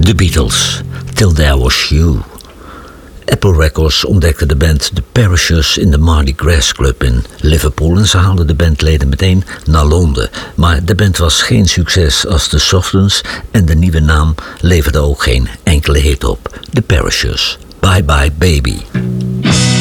The Beatles, Till There Was You. Apple Records ontdekte de band The Parishers in de Mardi Gras Club in Liverpool en ze haalden de bandleden meteen naar Londen. Maar de band was geen succes als The Softens en de nieuwe naam leverde ook geen enkele hit op. The Parishers, Bye Bye Baby.